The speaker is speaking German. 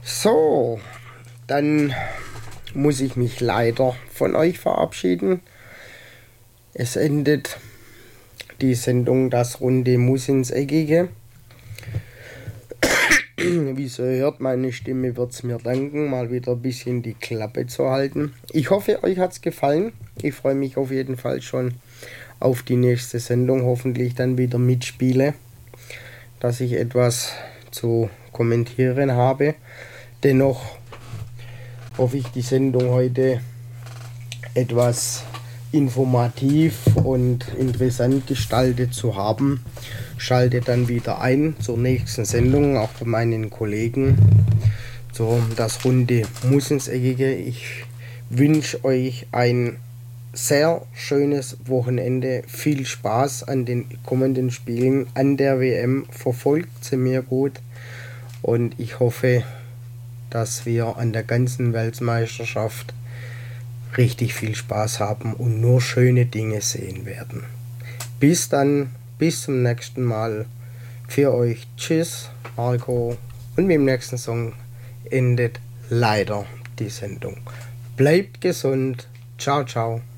So, dann muss ich mich leider von euch verabschieden. Es endet die Sendung Das Runde muss ins Eckige. Wie so hört, meine Stimme wird es mir danken, mal wieder ein bisschen die Klappe zu halten. Ich hoffe, euch hat es gefallen. Ich freue mich auf jeden Fall schon auf die nächste Sendung. Hoffentlich dann wieder mitspiele, dass ich etwas zu kommentieren habe. Dennoch hoffe ich, die Sendung heute etwas informativ und interessant gestaltet zu haben. Schalte dann wieder ein zur nächsten Sendung, auch bei meinen Kollegen. So, das Runde muss ins Eckige. Ich wünsche euch ein sehr schönes Wochenende. Viel Spaß an den kommenden Spielen, an der WM. Verfolgt sie mir gut. Und ich hoffe, dass wir an der ganzen Weltmeisterschaft richtig viel Spaß haben und nur schöne Dinge sehen werden. Bis dann, bis zum nächsten Mal. Für euch, tschüss, Marco. Und mit dem nächsten Song endet leider die Sendung. Bleibt gesund. Ciao, ciao.